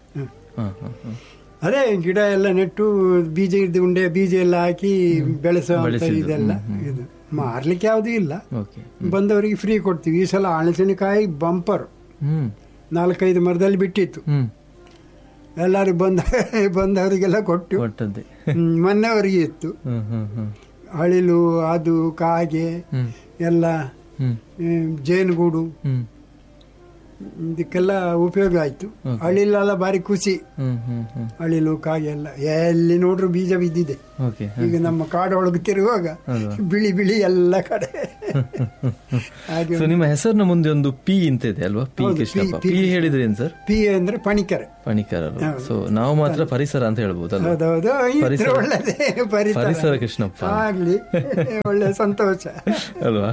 ಅದೇ ಗಿಡ ಎಲ್ಲ ನೆಟ್ಟು ಬೀಜ ಇದ್ದು ಉಂಡೆ ಬೀಜ ಎಲ್ಲ ಹಾಕಿ ಬೆಳೆಸೋ ಇದೆಲ್ಲ. ಇದು ಮಾರ್ಲಿಕ್ಕೆ ಯಾವುದೂ ಇಲ್ಲ, ಬಂದವರಿಗೆ ಫ್ರೀ ಕೊಡ್ತೀವಿ. ಈ ಸಲ ಹಲಸಿನಕಾಯಿ ಬಂಪರ್ ನಾಲ್ಕೈದು ಮರದಲ್ಲಿ ಬಿಟ್ಟಿತ್ತು, ಎಲ್ಲರಿಗೂ ಬಂದ ಬಂದವರಿಗೆಲ್ಲ ಕೊಟ್ಟು. ಮೊನ್ನೆವರಿಗೆ ಇತ್ತು ಅಳಿಲು, ಅದು ಕಾಗೆ ಎಲ್ಲ, ಜೇನುಗೂಡು, ಇದಕ್ಕೆಲ್ಲ ಉಪಯೋಗ ಆಯ್ತು. ಅಳಿಲೆಲ್ಲ ಬಾರಿ ಖುಷಿ, ಅಳಿಲು ಕಾಗೆ ಎಲ್ಲ ಎಲ್ಲಿ ನೋಡ್ರು ಬೀಜ ಬಿದ್ದಿದೆ. ಈಗ ನಮ್ಮ ಕಾಡೊಳಗೆ ತಿರುಗುವಾಗ ಬಿಳಿ ಬಿಳಿ ಎಲ್ಲ ಕಡೆ. ಹಾಗೆ ನಿಮ್ಮ ಹೆಸರಿನ ಮುಂದೆ ಒಂದು ಪಿ ಅಂತ ಇದೆ ಅಲ್ವಾ? ಪಿ ಕೃಷ್ಣಪ್ಪ. ಪಿ ಹೇಳಿದ್ರೆ ಏನ್ ಸರ್? ಪಿ ಅಂದ್ರೆ ಪಣಿಕರೆ. ಪಣಿಕರರು. ಸೊ ನಾವು ಮಾತ್ರ ಪರಿಸರ ಅಂತ ಹೇಳ್ಬೋದಲ್ಲ. ಹೌದೌದು, ಇದ್ರೆ ಒಳ್ಳೆದೇ ಪರಿಸರ. ಪರಿಸರ ಕೃಷ್ಣಪ್ಪ ಆಗ್ಲಿ, ಒಳ್ಳೆ ಸಂತೋಷ ಅಲ್ವಾ?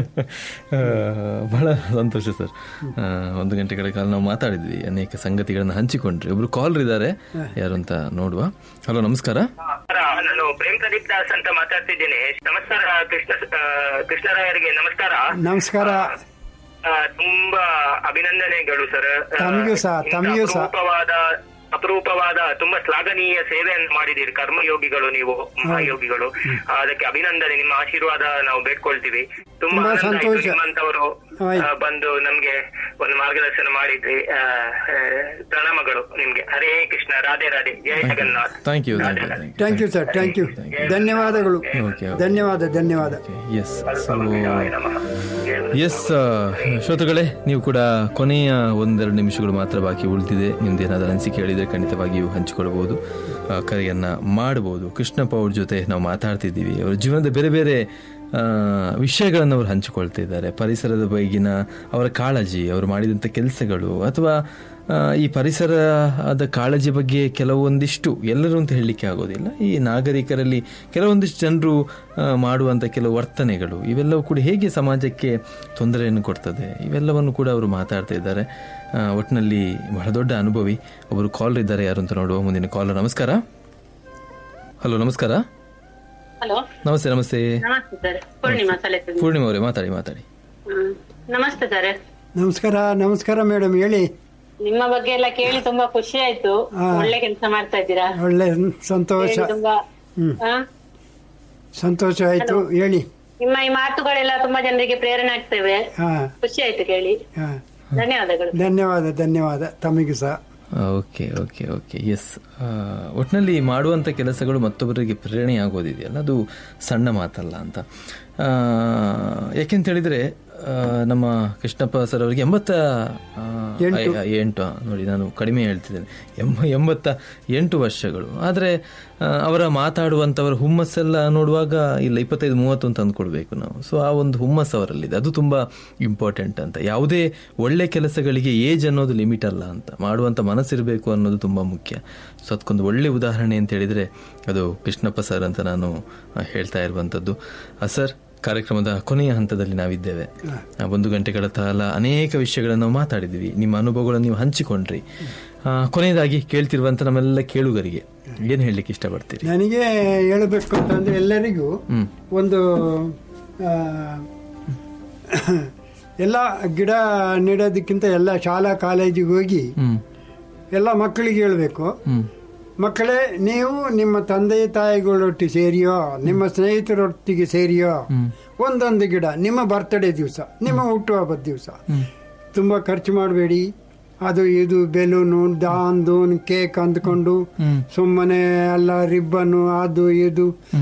ಬಹಳ ಸಂತೋಷ ಸರ್. ಒಂದು ಗಂಟೆಗಳ ಕಾಲ ನಾವು ಮಾತಾಡಿದ್ವಿ, ಅನೇಕ ಸಂಗತಿಗಳನ್ನ ಹಂಚಿಕೊಂಡ್ರಿ. ಒಬ್ರು ಕಾಲರ್ ಇದ್ದಾರೆ, ಯಾರು ಅಂತ ನೋಡುವ. ಹಲೋ, ನಮಸ್ಕಾರ. ನಾನು ಪ್ರೇಮ್ ಪ್ರದೀಪ್ ದಾಸ್ ಅಂತ ಮಾತಾಡ್ತಿದ್ದೀನಿ. ನಮಸ್ಕಾರ ಕೃಷ್ಣ ಕೃಷ್ಣರಾಯರಿಗೆ ನಮಸ್ಕಾರ. ನಮಸ್ಕಾರ. ತುಂಬಾ ಅಭಿನಂದನೆಗಳು ಸರ್. ತಮಗೂ ಸಹ, ತಮಗೂ ಸಹ. ಅಪರೂಪವಾದ ಅಪರೂಪವಾದ ತುಂಬಾ ಶ್ಲಾಘನೀಯ ಸೇವೆಯನ್ನು ಮಾಡಿದ್ದೀರಿ ಕರ್ಮಯೋಗಿಗಳು, ನೀವು ಮಹಾಯೋಗಿಗಳು. ಅದಕ್ಕೆ ಅಭಿನಂದನೆ, ನಿಮ್ಮ ಆಶೀರ್ವಾದ ನಾವು ಬೇಡ್ಕೊಳ್ತೀವಿ. ತುಂಬಾ ಸಂತೋಷ ನಿಮ್ಮಂತವರು ಬಂದು ನಮ್ಗೆ ಒಂದು ಮಾರ್ಗದರ್ಶನ ಮಾಡಿದ್ರಿ. ಪ್ರಣಾಮಗಳು ನಿಮ್ಗೆ. ಹರೇ ಕೃಷ್ಣ, ರಾಧೆ ರಾಧೆ, ಜಯ Jagannath. Thank you thank you sir, thank you, ಧನ್ಯವಾದಗಳು. ಧನ್ಯವಾದ ಧನ್ಯವಾದ. ಎಸ್ ಎಸ್ ಶ್ರೋತೃಗಳೇ, ನೀವು ಕೂಡ ಕೊನೆಯ ಒಂದೆರಡು ನಿಮಿಷಗಳು ಮಾತ್ರ ಬಾಕಿ ಉಳಿದಿದೆ. ನಿಮ್ದು ಏನಾದರೂ ಅನಿಸಿಕೆ ಹೇಳಿದರೆ ಖಂಡಿತವಾಗಿಯೂ ಹಂಚಿಕೊಳ್ಬಹುದು, ಕರೆಯನ್ನ ಮಾಡಬಹುದು. ಕೃಷ್ಣಪ್ಪ ಅವ್ರ ಜೊತೆ ನಾವು ಮಾತಾಡ್ತಿದ್ದೀವಿ. ಅವರ ಜೀವನದ ಬೇರೆ ಬೇರೆ ವಿಷಯಗಳನ್ನು ಅವರು ಹಂಚಿಕೊಳ್ತಾ ಇದ್ದಾರೆ. ಪರಿಸರದ ಬಗೆಗಿನ ಅವರ ಕಾಳಜಿ, ಅವರು ಮಾಡಿದಂಥ ಕೆಲಸಗಳು, ಅಥವಾ ಈ ಪರಿಸರದ ಕಾಳಜಿ ಬಗ್ಗೆ ಕೆಲವೊಂದಿಷ್ಟು, ಎಲ್ಲರೂ ಅಂತ ಹೇಳಲಿಕ್ಕೆ ಆಗೋದಿಲ್ಲ, ಈ ನಾಗರಿಕರಲ್ಲಿ ಕೆಲವೊಂದಿಷ್ಟು ಜನರು ಮಾಡುವಂಥ ಕೆಲವು ವರ್ತನೆಗಳು, ಇವೆಲ್ಲವೂ ಕೂಡ ಹೇಗೆ ಸಮಾಜಕ್ಕೆ ತೊಂದರೆಯನ್ನು ಕೊಡ್ತದೆ, ಇವೆಲ್ಲವನ್ನು ಕೂಡ ಅವರು ಮಾತಾಡ್ತಾ ಇದ್ದಾರೆ. ಒಟ್ಟಿನಲ್ಲಿ ಬಹಳ ದೊಡ್ಡ ಅನುಭವಿ. ಒಬ್ಬರು ಕಾಲರ್ ಇದ್ದಾರೆ, ಯಾರು ಅಂತ ನೋಡುವ. ಮುಂದಿನ ಕಾಲರ್. ನಮಸ್ಕಾರ. ಹಲೋ, ನಮಸ್ಕಾರ. ಹಲೋ, ನಮಸ್ತೆ. ನಮಸ್ತೆ ಪೂರ್ಣಿಮಾ ಪೂರ್ಣಿಮಾ ಅವರೇ, ಮಾತಾಡಿ ಮಾತಾಡಿ. ನಮಸ್ತೆ ಸರ್. ನಮಸ್ಕಾರ. ನಮಸ್ಕಾರ ಮೇಡಮ್, ಹೇಳಿ. ನಿಮ್ಮ ಬಗ್ಗೆ ಎಲ್ಲ ಕೇಳಿ ತುಂಬಾ ಖುಷಿ ಆಯ್ತು. ಒಳ್ಳೆ ಕೆಲಸ ಮಾಡ್ತಾ ಇದ್ದೀರಾ. ಒಳ್ಳೆ ಸಂತೋಷ, ತುಂಬಾ ಸಂತೋಷ ಆಯ್ತು, ಹೇಳಿ. ನಿಮ್ಮ ಈ ಮಾತುಗಳೆಲ್ಲ ತುಂಬಾ ಜನರಿಗೆ ಪ್ರೇರಣೆ ಆಗ್ತವೆ. ಖುಷಿ ಆಯ್ತು ಕೇಳಿ. ಧನ್ಯವಾದಗಳು. ಧನ್ಯವಾದ ಧನ್ಯವಾದ ತಮಗೂ ಸಹ. Okay okay okay yes. ಒಟ್ಟಿನಲ್ಲಿ ಮಾಡುವಂಥ ಕೆಲಸಗಳು ಮತ್ತೊಬ್ಬರಿಗೆ ಪ್ರೇರಣೆ ಆಗೋದಿದೆಯಲ್ಲ, ಅದು ಸಣ್ಣ ಮಾತಲ್ಲ ಅಂತ. ಯಾಕೆಂತ ಹೇಳಿದರೆ ನಮ್ಮ ಕೃಷ್ಣಪ್ಪ ಸರ್ ಅವರಿಗೆ ಎಂಬತ್ತ ಎಂಟು ನೋಡಿ, ನಾನು ಕಡಿಮೆ ಹೇಳ್ತಿದ್ದೇನೆ, ಎಂಬ ಎಂಬತ್ತ ಎಂಟು ವರ್ಷಗಳು. ಆದರೆ ಅವರ ಮಾತಾಡುವಂಥವರ ಹುಮ್ಮಸ್ಸೆಲ್ಲ ನೋಡುವಾಗ ಇಲ್ಲ ಇಪ್ಪತ್ತೈದು ಮೂವತ್ತು ಅಂತ ಅಂದ್ಕೊಳ್ಬೇಕು ನಾವು. ಸೊ ಆ ಒಂದು ಹುಮ್ಮಸ್ಸು ಅವರಲ್ಲಿದೆ, ಅದು ತುಂಬ ಇಂಪಾರ್ಟೆಂಟ್ ಅಂತ. ಯಾವುದೇ ಒಳ್ಳೆ ಕೆಲಸಗಳಿಗೆ ಏಜ್ ಅನ್ನೋದು ಲಿಮಿಟ್ ಅಲ್ಲ ಅಂತ, ಮಾಡುವಂಥ ಮನಸ್ಸಿರಬೇಕು ಅನ್ನೋದು ತುಂಬ ಮುಖ್ಯ. ಸೊ ಅದಕ್ಕೊಂದು ಒಳ್ಳೆ ಉದಾಹರಣೆ ಅಂತ ಹೇಳಿದರೆ ಅದು ಕೃಷ್ಣಪ್ಪ ಸರ್ ಅಂತ ನಾನು ಹೇಳ್ತಾ ಇರುವಂಥದ್ದು. ಸರ್, ಕಾರ್ಯಕ್ರಮದ ಕೊನೆಯ ಹಂತದಲ್ಲಿ ನಾವಿದ್ದೇವೆ. ಒಂದು ಗಂಟೆಗಳ ಕಾಲ ಅನೇಕ ವಿಷಯಗಳನ್ನು ನಾವು ಮಾತಾಡಿದ್ವಿ, ನಿಮ್ಮ ಅನುಭವಗಳನ್ನು ನೀವು ಹಂಚಿಕೊಂಡ್ರಿ. ಕೊನೆಯದಾಗಿ ಕೇಳ್ತಿರುವಂತ ನಮ್ಮೆಲ್ಲ ಕೇಳುಗರಿಗೆ ಏನ್ ಹೇಳಲಿಕ್ಕೆ ಇಷ್ಟಪಡ್ತೀರಿ? ನನಗೆ ಹೇಳಬೇಕು ಅಂತಂದ್ರೆ, ಎಲ್ಲರಿಗೂ ಒಂದು ಎಲ್ಲ ಗಿಡ ನೆಡೋದಕ್ಕಿಂತ ಎಲ್ಲ ಶಾಲಾ ಕಾಲೇಜಿಗೆ ಹೋಗಿ ಎಲ್ಲ ಮಕ್ಕಳಿಗೆ ಹೇಳಬೇಕು, ಮಕ್ಕಳೇ ನೀವು ನಿಮ್ಮ ತಂದೆ ತಾಯಿಗಳೊಟ್ಟಿಗೆ ಸೇರಿಯೋ ನಿಮ್ಮ ಸ್ನೇಹಿತರೊಟ್ಟಿಗೆ ಸೇರಿಯೋ ಒಂದೊಂದು ಗಿಡ ನಿಮ್ಮ ಬರ್ತ್ಡೇ ದಿವಸ, ನಿಮ್ಮ ಹುಟ್ಟುಹಬ್ಬದ ದಿವಸ ತುಂಬ ಖರ್ಚು ಮಾಡಬೇಡಿ. ಅದು ಇದು ಬೆಲೂನು ದಾನ್ ದೂನ್ ಕೇಕ್ ಅಂದ್ಕೊಂಡು ಸುಮ್ಮನೆ ಎಲ್ಲ ರಿಬ್ಬನ್ನು ಅದು ಇದು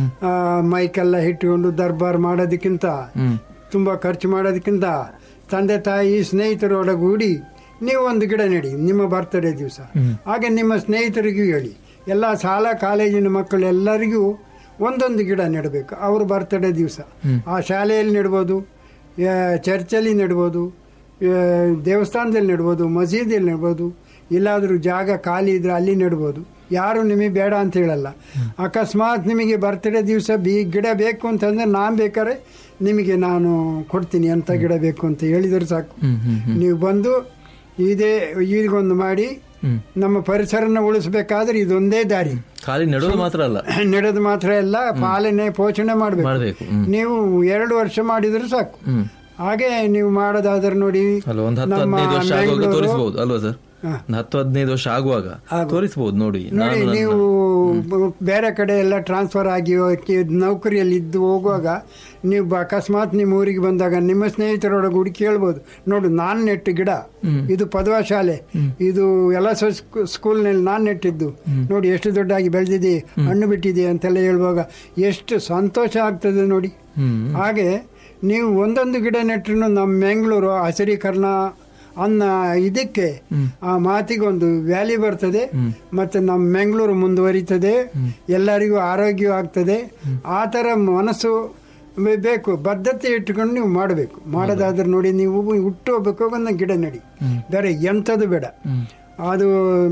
ಮೈಕೆಲ್ಲ ಇಟ್ಟುಕೊಂಡು ದರ್ಬಾರ್ ಮಾಡೋದಕ್ಕಿಂತ, ತುಂಬ ಖರ್ಚು ಮಾಡೋದಕ್ಕಿಂತ ತಂದೆ ತಾಯಿ ಸ್ನೇಹಿತರೊಡಗೂಡಿ ನೀವು ಒಂದು ಗಿಡ ನೆಡಿ ನಿಮ್ಮ ಬರ್ತ್ಡೇ ದಿವಸ. ಹಾಗೆ ನಿಮ್ಮ ಸ್ನೇಹಿತರಿಗೂ ಹೇಳಿ, ಎಲ್ಲ ಶಾಲಾ ಕಾಲೇಜಿನ ಮಕ್ಕಳು ಎಲ್ಲರಿಗೂ ಒಂದೊಂದು ಗಿಡ ನೆಡಬೇಕು ಅವ್ರ ಬರ್ತ್ಡೇ ದಿವಸ. ಆ ಶಾಲೆಯಲ್ಲಿ ನೆಡ್ಬೋದು, ಚರ್ಚಲ್ಲಿ ನೆಡ್ಬೋದು, ದೇವಸ್ಥಾನದಲ್ಲಿ ನೆಡ್ಬೋದು, ಮಸೀದಿಯಲ್ಲಿ ನೆಡ್ಬೋದು, ಇಲ್ಲಾದರೂ ಜಾಗ ಖಾಲಿ ಇದ್ರೆ ಅಲ್ಲಿ ನೆಡ್ಬೋದು. ಯಾರು ನಿಮಗೆ ಬೇಡ ಅಂತ ಹೇಳಲ್ಲ. ಅಕಸ್ಮಾತ್ ನಿಮಗೆ ಬರ್ತ್ಡೇ ದಿವಸ ಬಿ ಗಿಡ ಬೇಕು ಅಂತಂದರೆ ನಾನು ಬೇಕಾದ್ರೆ ನಿಮಗೆ ನಾನು ಕೊಡ್ತೀನಿ ಅಂತ ಗಿಡ ಬೇಕು ಅಂತ ಹೇಳಿದರೆ ಸಾಕು. ನೀವು ಬಂದು ಇದೇ ಈಗೊಂದು ಮಾಡಿ ನಮ್ಮ ಪರಿಸರನ ಉಳಿಸಬೇಕಾದ್ರೆ ಇದೊಂದೇ ದಾರಿ. ಖಾಲಿ ನೆಡೋದು ಮಾತ್ರ ಅಲ್ಲ, ನೆಡೋದು ಮಾತ್ರ ಅಲ್ಲ, ಪಾಲನೆ ಪೋಷಣೆ ಮಾಡಬೇಕು. ನೀವು ಎರಡು ವರ್ಷ ಮಾಡಿದ್ರೆ ಸಾಕು. ಹಾಗೆ ನೀವು ಮಾಡೋದಾದ್ರೆ ನೋಡಿ, ನಮ್ಮ ತೋರಿಸಬಹುದು ಅಲ್ವಾ ಸರ್, ಹತ್ತು ಹದಿನೈದು ವರ್ಷ ಆಗುವಾಗ ತೋರಿಸಬಹುದು. ನೋಡಿ ನೋಡಿ ನೀವು ಬೇರೆ ಕಡೆ ಎಲ್ಲ ಟ್ರಾನ್ಸ್ಫರ್ ಆಗಿ ನೌಕರಿಯಲ್ಲಿ ಇದ್ದು ಹೋಗುವಾಗ ನೀವು ಅಕಸ್ಮಾತ್ ನಿಮ್ಮ ಊರಿಗೆ ಬಂದಾಗ ನಿಮ್ಮ ಸ್ನೇಹಿತರೊಳಗೂಡಿ ಕೇಳ್ಬೋದು, ನೋಡು ನಾನು ನೆಟ್ಟು ಗಿಡ, ಇದು ಪದವ ಶಾಲೆ, ಇದು ಎಲ್ಲ ಸ್ಕೂಲ್ನಲ್ಲಿ ನಾನು ನೆಟ್ಟಿದ್ದು, ನೋಡಿ ಎಷ್ಟು ದೊಡ್ಡಾಗಿ ಬೆಳೆದಿದೆ, ಹಣ್ಣು ಬಿಟ್ಟಿದೆ ಅಂತೆಲ್ಲ ಹೇಳುವಾಗ ಎಷ್ಟು ಸಂತೋಷ ಆಗ್ತದೆ ನೋಡಿ. ಹಾಗೆ ನೀವು ಒಂದೊಂದು ಗಿಡ ನೆಟ್ಟರು ನಮ್ಮ ಬೆಂಗಳೂರು ಹಸಿರೀಕರಣ ಅನ್ನ ಇದಕ್ಕೆ ಆ ಮಾತಿಗೊಂದು ವ್ಯಾಲಿ ಬರ್ತದೆ, ಮತ್ತು ನಮ್ಮ ಬೆಂಗಳೂರು ಮುಂದುವರಿತದೆ, ಎಲ್ಲರಿಗೂ ಆರೋಗ್ಯ ಆಗ್ತದೆ. ಆ ಥರ ಮನಸ್ಸು ಬೇಕು, ಬದ್ಧತೆ ಇಟ್ಕೊಂಡು ನೀವು ಮಾಡಬೇಕು. ಮಾಡೋದಾದ್ರೆ ನೋಡಿ, ನೀವು ಹುಟ್ಟು ಹೋಗ್ಬೇಕು ಒಂದು ಗಿಡ ನೆಡಿ, ಬೇರೆ ಎಂಥದ್ದು ಬೇಡ. ಅದು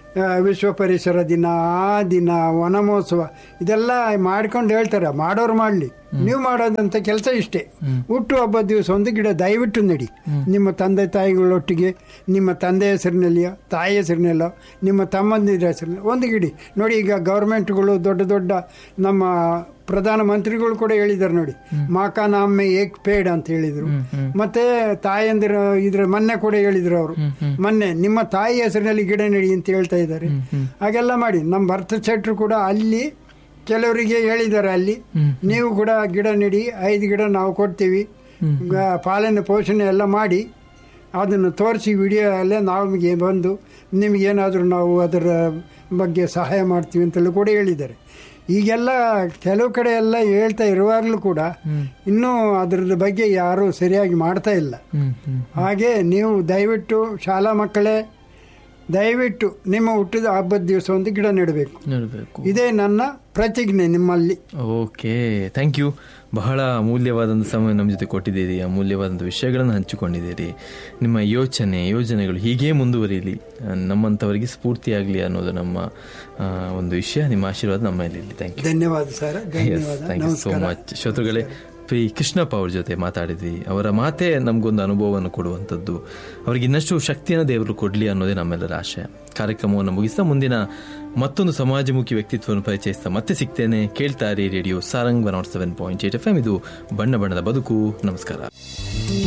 ವಿಶ್ವ ಪರಿಸರ ದಿನ, ಆ ದಿನ ವನ ಮಹೋತ್ಸವ ಇದೆಲ್ಲ ಮಾಡ್ಕೊಂಡು ಹೇಳ್ತಾರೆ. ಮಾಡೋರು ಮಾಡಲಿ, ನೀವು ಮಾಡೋದಂತ ಕೆಲಸ ಇಷ್ಟೇ. ಹುಟ್ಟು ಹಬ್ಬದ ದಿವಸ ಒಂದು ಗಿಡ ದಯವಿಟ್ಟು ನಡಿ. ನಿಮ್ಮ ತಂದೆ ತಾಯಿಗಳೊಟ್ಟಿಗೆ, ನಿಮ್ಮ ತಂದೆ ಹೆಸರಿನಲ್ಲಿಯೋ ತಾಯಿ ಹೆಸರಿನಲ್ಲೋ ನಿಮ್ಮ ತಮ್ಮಂದಿರ ಹೆಸರಿನಲ್ಲಿ ಒಂದು ಗಿಡಿ ನೋಡಿ. ಈಗ ಗೌರ್ಮೆಂಟ್ಗಳು ದೊಡ್ಡ ದೊಡ್ಡ ನಮ್ಮ ಪ್ರಧಾನಮಂತ್ರಿಗಳು ಕೂಡ ಹೇಳಿದ್ದಾರೆ ನೋಡಿ, ಮಾಕ ನಾಮೆ ಏಕ್ ಪೇಡ್ ಅಂತ ಹೇಳಿದರು. ಮತ್ತೆ ತಾಯಂದಿರ ಇದ್ರ ಮೊನ್ನೆ ಕೂಡ ಹೇಳಿದ್ರು ಅವರು, ಮೊನ್ನೆ ನಿಮ್ಮ ತಾಯಿ ಹೆಸರಿನಲ್ಲಿ ಗಿಡ ನೆಡಿ ಅಂತ ಹೇಳ್ತಾ ಇದ್ದಾರೆ. ಹಾಗೆಲ್ಲ ಮಾಡಿ. ನಮ್ಮ ಭರತ ಶೆಟ್ಟರು ಕೂಡ ಅಲ್ಲಿ ಕೆಲವರಿಗೆ ಹೇಳಿದ್ದಾರೆ, ಅಲ್ಲಿ ನೀವು ಕೂಡ ಗಿಡ ನೆಡಿ, ಐದು ಗಿಡ ನಾವು ಕೊಡ್ತೀವಿ, ಪಾಲನೆ ಪೋಷಣೆ ಎಲ್ಲ ಮಾಡಿ ಅದನ್ನು ತೋರಿಸಿ ವಿಡಿಯೋ ಎಲ್ಲ ನಮಗೆ ಬಂದು ನಿಮಗೇನಾದರೂ ನಾವು ಅದರ ಬಗ್ಗೆ ಸಹಾಯ ಮಾಡ್ತೀವಿ ಅಂತೆಲ್ಲ ಕೂಡ ಹೇಳಿದ್ದಾರೆ. ಈಗೆಲ್ಲ ಕೆಲವು ಕಡೆ ಎಲ್ಲ ಹೇಳ್ತಾ ಇರುವಾಗಲೂ ಕೂಡ ಇನ್ನೂ ಅದರದ ಬಗ್ಗೆ ಯಾರೂ ಸರಿಯಾಗಿ ಮಾಡ್ತಾ ಇಲ್ಲ. ಹಾಗೆ ನೀವು ದಯವಿಟ್ಟು ಶಾಲಾ ಮಕ್ಕಳೇ ದಯವಿಟ್ಟು ನಿಮ್ಮ ಹುಟ್ಟಿದ ಹಬ್ಬದ ದಿವಸ ಒಂದು ಗಿಡ ನೆಡಬೇಕು. ಇದೇ ನನ್ನ ಪ್ರತಿಜ್ಞೆ ನಿಮ್ಮಲ್ಲಿ. Okay, thank you. ಬಹಳ ಅಮೂಲ್ಯವಾದಂಥ ಸಮಯ ನಮ್ಮ ಜೊತೆ ಕೊಟ್ಟಿದ್ದೀರಿ, ಅಮೂಲ್ಯವಾದಂಥ ವಿಷಯಗಳನ್ನು ಹಂಚಿಕೊಂಡಿದ್ದೀರಿ. ನಿಮ್ಮ ಯೋಚನೆ ಯೋಜನೆಗಳು ಹೀಗೇ ಮುಂದುವರಿಯಲಿ, ನಮ್ಮಂಥವರಿಗೆ ಸ್ಫೂರ್ತಿಯಾಗಲಿ ಅನ್ನೋದು ನಮ್ಮ ಒಂದು ವಿಷಯ. ನಿಮ್ಮ ಆಶೀರ್ವಾದ ನಮ್ಮ ಮೇಲೆ ಇರಲಿ. Thank you. ಧನ್ಯವಾದ sir. Thank you so much. ಶ್ರೋತೃಗಳೇ, ಪಿ ಕೃಷ್ಣಪ್ಪ ಅವ್ರ ಜೊತೆ ಮಾತಾಡಿದ್ವಿ. ಅವರ ಮಾತೇ ನಮಗೊಂದು ಅನುಭವವನ್ನು ಕೊಡುವಂಥದ್ದು. ಅವ್ರಿಗೆ ಇನ್ನಷ್ಟು ಶಕ್ತಿಯನ್ನು ದೇವರು ಕೊಡಲಿ ಅನ್ನೋದೇ ನಮ್ಮೆಲ್ಲರ ಆಶಯ. ಕಾರ್ಯಕ್ರಮವನ್ನು ಮುಗಿಸ್ತಾ ಮುಂದಿನ ಮತ್ತೊಂದು ಸಮಾಜಮುಖಿ ವ್ಯಕ್ತಿತ್ವವನ್ನು ಪರಿಚಯಿಸ್ತಾ ಮತ್ತೆ ಸಿಗ್ತೇನೆ. ಕೇಳ್ತಾರೆ radio Sarang one not seven point eight F M. ಇದು ಬಣ್ಣ ಬಣ್ಣದ ಬದುಕು. ನಮಸ್ಕಾರ.